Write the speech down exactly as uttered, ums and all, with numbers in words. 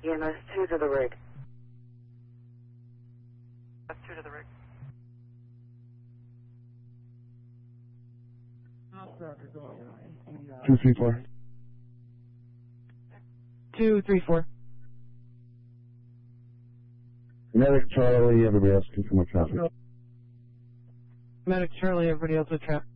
E M S two to the rig. That's two to the rig. Two, three, four. Two, three, four. Medic Charlie, everybody else can come with traffic. Medic Charlie, everybody else with traffic.